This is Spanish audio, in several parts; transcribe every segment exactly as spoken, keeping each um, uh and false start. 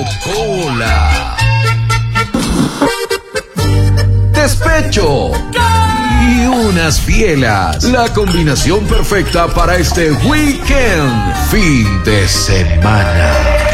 cola, despecho y unas bielas. La combinación perfecta para este weekend, fin de semana.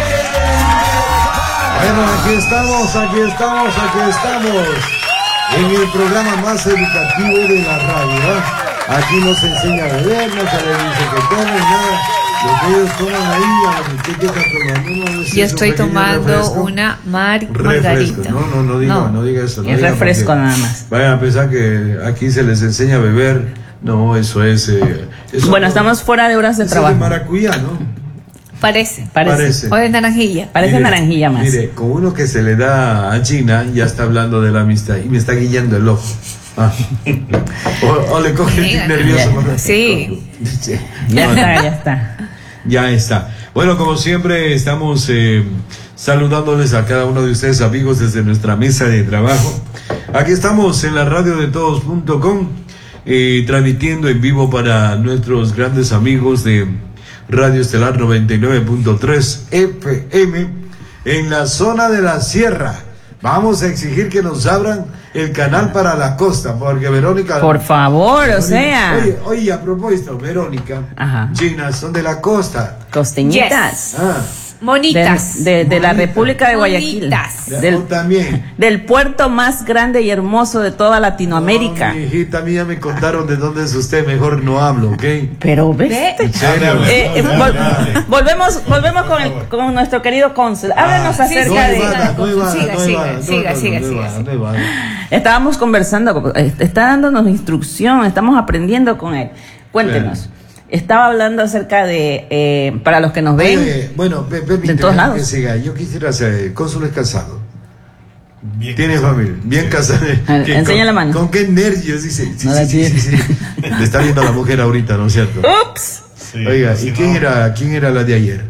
Bueno, aquí estamos, aquí estamos, aquí estamos. En el programa más educativo de la radio, ¿eh? Aquí nos enseña a beber, no se les dice que tomen nada. Lo que ellos toman ahí, ¿qué, qué están tomando? No, Yo estoy tomando refresco. una mar margarita. No, no, no diga, no, no diga eso. No es diga refresco nada más. Vayan a pensar que aquí se les enseña a beber. No, eso es... Eh, eso bueno, no, estamos fuera de horas de eso trabajo. Es de maracuyá, ¿no? Parece. Parece. Parece. O de naranjilla. Parece Mire, naranjilla más. Mire, con uno que se le da a Gina, ya está hablando de la amistad y me está guiando el ojo. Ah. O, o le coge el tic nervioso. Ya, sí. Ya está, ya está. Ya está. Bueno, como siempre, estamos eh, saludándoles a cada uno de ustedes, amigos, desde nuestra mesa de trabajo. Aquí estamos en la radio de todos punto com, eh, transmitiendo en vivo para nuestros grandes amigos de Radio Estelar noventa y nueve punto tres F M en la zona de la sierra. Vamos a exigir que nos abran el canal para la costa, porque Verónica... Por favor, Verónica, o sea... Oye, oye, a propósito, Verónica, Ajá. Gina, son de la costa. Costeñitas. Yes. Ah, Monitas. De, de, de la Bonitas. República de Guayaquil. Bonitas. del, Del, también. del puerto más grande y hermoso de toda Latinoamérica. No, mi hijita mía me contaron de dónde es usted, mejor no hablo, ¿ok? Pero ves. Ve. ¿En serio? Eh, eh, vol- volvemos volvemos con, el, con nuestro querido cónsul. Háblanos Ah, acerca no de... Ivana, no Ivana, Siga, no siga, Ivana, siga, no, siga, no, no siga, Ivana, siga. no Ivana. Estábamos conversando, eh, está dándonos instrucción, estamos aprendiendo con él. Cuéntenos. Claro. Estaba hablando acerca de, eh, para los que nos ven, Oye, bueno, pe- permíteme de todos lados. que siga. Yo quisiera ser cónsul es casado. Bien Tiene casado. familia, bien Sí. casado. A- ¿Qué- enseña con- la mano. ¿Con qué nervios? Dice. Sí, No sí, la sí, sí, sí. Le está viendo a la mujer ahorita, ¿no es cierto? ¡ups! Sí, Oiga, si ¿y quién no, era, quién era la de ayer?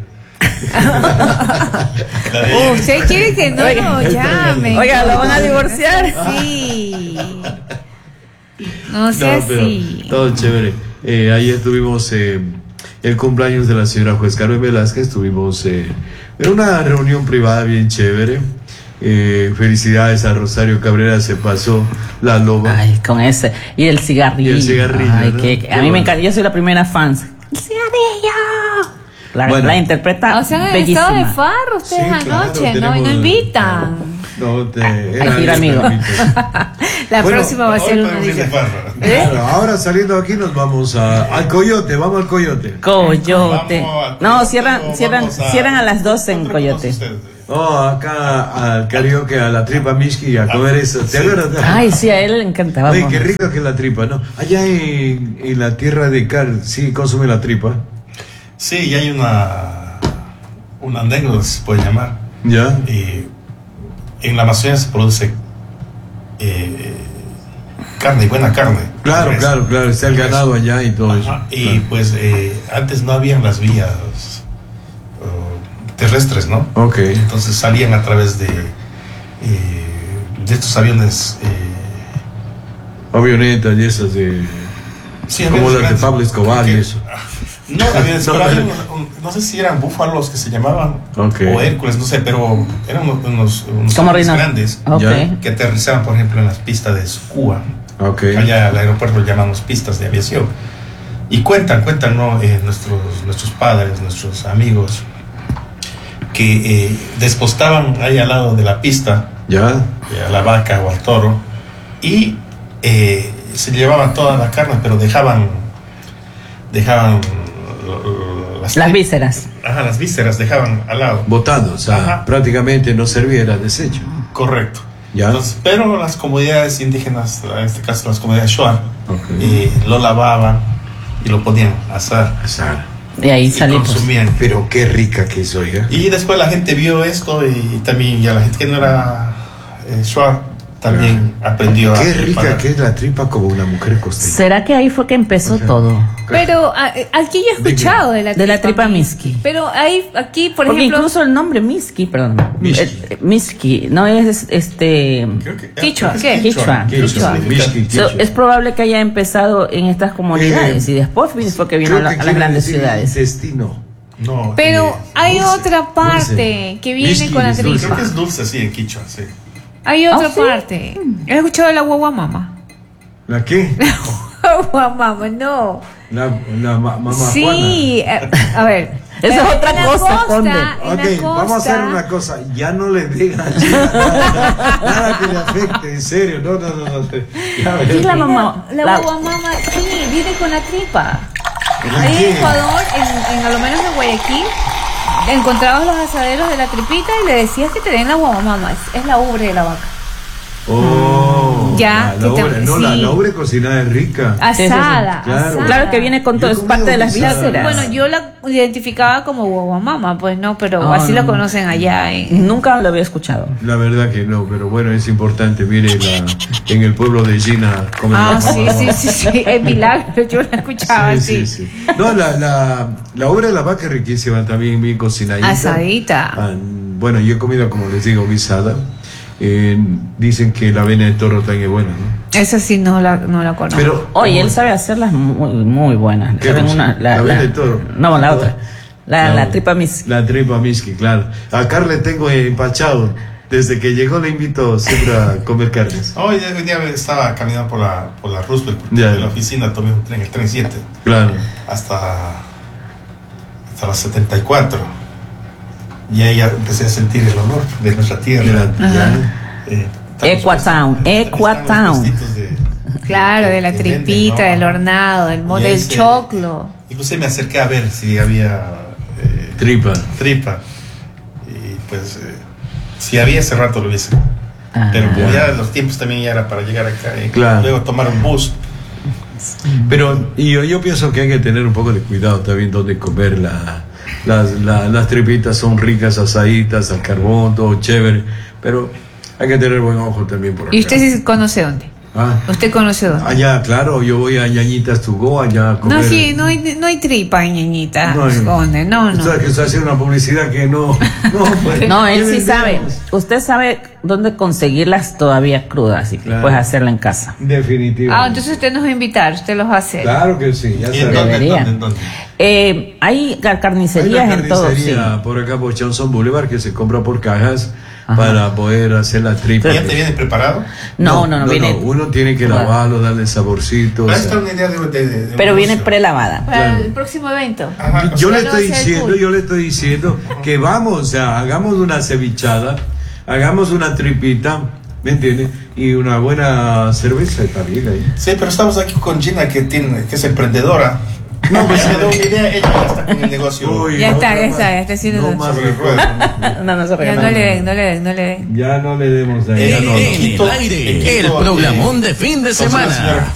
la de Oh, ayer. ¿usted quiere que no Oiga, lo llame? oiga, ¿lo van a divorciar? Sí. No sé No, pero si. todo chévere. Eh, ayer tuvimos eh, el cumpleaños de la señora juez Carmen Velázquez. Tuvimos eh, una reunión privada bien chévere. Eh, felicidades a Rosario Cabrera, se pasó la loba. Ay, con ese. Y el cigarrillo. Y el cigarrillo, Ay, ¿no? que, Qué a mí me bueno. encanta. Yo soy la primera fan. El cigarrillo. La, Bueno. la interpreta O sea, han bellísima. estado de farro ustedes Sí, claro, anoche, ¿no? Y no tenemos- invitan. No, te, Hay que ir, amigo. La Bueno, próxima va a Hoy ser una podemos ir de dicha. farra. ¿Eh? Claro, ahora saliendo aquí nos vamos a, al Coyote, vamos al Coyote. Coyote. Vamos a- No, cierran, vamos cierran, a- cierran a las doce en ¿Dónde Coyote. conocen ustedes? Oh, acá al karaoke, a la tripa Mishki, a comer eso. ¿Te acuerdas? Ay, sí, a él le encantaba. Oye, qué rico que es la tripa, ¿no? Allá en, en la tierra de Car, sí consume la tripa. Sí, y hay una, una anécdota, se puede llamar. ¿Ya? Eh, en la Amazonía se produce eh, carne, buena carne. Claro, Res. claro, claro, está el ganado allá y todo eso. Ajá, y Claro. pues eh, antes no habían las vías uh, terrestres, ¿no? Ok. Entonces salían a través de, eh, de estos aviones. eh, Avionetas y esas de... sí, Como aviones las de grandes, Pablo Escobar y que- eso. No, aviones, No, pero no. había un- un- no sé si eran búfalos que se llamaban, Ok. o Hércules, no sé, pero eran unos, unos, unos Como aviones Rino. grandes Ok. Ya. que aterrizaban, por ejemplo, en las pistas de Sucúa. Ok. Allá al aeropuerto lo llamamos pistas de aviación. Y cuentan, cuentan, ¿no? Eh, nuestros, nuestros padres, nuestros amigos, que eh, despostaban ahí al lado de la pista, ¿Ya? eh, a la vaca o al toro, y eh, se llevaban toda la carne, pero dejaban, dejaban uh, Las tri- vísceras. Ajá, las vísceras dejaban al lado. Botando, o sea, Ajá. prácticamente no servía, era desecho. Correcto. ¿Ya? Entonces, pero las comunidades indígenas, en este caso las comunidades Shuar, Ok. eh, lo lavaban y lo ponían a asar Azar. De ahí y salimos. consumían. Pero qué rica que es, oiga. Y después la gente vio esto y también ya la gente que no era eh, Shuar también aprendió a Qué rica preparar. que es la tripa como una mujer costeña. ¿Será que ahí fue que empezó O sea, todo? Pero a- aquí yo he escuchado de la De la tripa Miski. Pero ahí, aquí, por Porque ejemplo. incluso el nombre Miski, perdón. Miski. eh, eh, Miski, no es este. Creo que- Quichua, creo que ¿qué? es Quichua. Creo que Quichua, significa- Miski. So, es probable que haya empezado en estas comunidades Eh, y después fue que vino Creo a, la- que a las quiere grandes decir ciudades. Intestino. No. Pero eh, hay dulce, otra parte dulce. que viene Whisky con la es dulce. Creo tripa. que es dulce, sí, en quichua, sí. Hay otra ¿Ah, sí? parte. ¿Has escuchado de la guagua mama? ¿La qué? Guagua mama, no. La, la ma- mamá Sí, eh, a ver. Esa es en otra la cosa, costa, Conde. en Juana. la Ok, vamos a hacer costa- una cosa. Ya no le digan a China nada, nada que le afecte, en serio. No, no, no. no. Ya, ¿Qué es la ya. mamá? La La- guagua mama, sí, viene con la tripa. ¿La Ahí qué? en Ecuador, en, en a lo menos en Guayaquil, encontrabas los asaderos de la tripita y le decías que te den la guagua mama. Es, es la ubre de la vaca. Oh, Ya, la, la que te- ubre, no, la, sí. la ubre cocinada es rica. Asada, Sí, sí, sí. Claro. asada. Claro que viene con todo, Yo es he parte de las comido guisada. vísceras. Bueno, yo la identificaba como guagua mama, pues no, pero No, así no, la no. conocen allá. En... Nunca lo había escuchado. La verdad que no, pero bueno, es importante. Mire, la, en el pueblo de Gina comen Ah, la sí, mamá. sí, sí, sí, es milagro, yo la escuchaba Sí, así. sí, sí. No, la, la, la ubre de la vaca es riquísima, también bien cocinadita. Asadita. Ah, bueno, yo he comido, como les digo, guisada. Eh, dicen que la avena de toro también es buena, ¿no? Esa sí no la, no la conozco. Pero, Oye, ¿cómo? él sabe hacerlas muy, muy buenas. ¿Qué Saben cosa? una- ¿La avena de toro? No, la otra. La, No. la tripa mis. La tripa miski, claro. Acá le tengo empachado. Desde que llegó le invito siempre a comer carnes. Hoy, hoy día estaba caminando por la, por la Roosevelt, porque Ya. de la oficina tomé un tren, el tren siete, Claro. hasta, hasta las setenta y cuatro. Y ahí ya empecé a sentir el olor de nuestra tierra. Mira, ya. Eh, Equatown, están los Equatown. puestitos de- Claro, de la que venden, tripita, ¿no? del hornado, del, mo- Y ahí del se- choclo. Incluso me acerqué a ver si había eh, Tripa. tripa. Y pues, eh, si había, ese rato lo hubiese. Ah, Pero como ya. ya los tiempos también ya era para llegar acá y Claro. luego tomar un bus. Pero y yo, yo pienso que hay que tener un poco de cuidado también donde comer la, las, la- las tripitas son ricas, asaditas, al carbón, todo chévere, pero hay que tener buen ojo también por acá. ¿Y usted sí conoce dónde? Ah, ¿Usted conoce dónde? allá, claro, yo voy a Ñañitas to go, allá a comer. No, sí, no hay, no hay tripa en ñañita. No hay- ¿Dónde? No, no. O sea, que estoy haciendo una publicidad que no... No, pues, No, él ¿qué sí vendemos? sabe. Usted sabe dónde conseguirlas todavía crudas, así que Claro. puedes hacerla en casa. Definitivamente. Ah, entonces usted nos va a invitar, usted los va a hacer. Claro que sí, ya ¿Y en sabes. dónde, en Debería. dónde, en dónde? Eh, hay car- Hay carnicerías una en todo, sí. carnicería por acá por Johnson Boulevard que se compra por cajas Ajá. para poder hacer la tripa. ¿Ya te viene preparado? No, no, no, viene. Uno tiene que Claro. lavarlo, darle saborcito. o Ahí sea. está una idea de, de, de- de Pero viene negocio. prelavada. Para Claro. el próximo evento. Ajá, Yo o le sea, estoy no sea el diciendo, full. yo le estoy diciendo que vamos, o sea, hagamos una cevichada, hagamos una tripita, ¿me entiendes? Y una buena cerveza está bien ahí. Sí, pero estamos aquí con Gina, que, tiene, que es emprendedora. No, pues, Ya me da una idea, ella ya está con el negocio. Uy, Ya no, está, no ya más. está, ya está haciendo No el- más Sobre recuerdo. No, no se Ya regala. no le den, no le den, no le den. Ya no le demos ahí. Eh, ya no, no. eh, En el aire, el programón de fin de Entonces, la semana. señora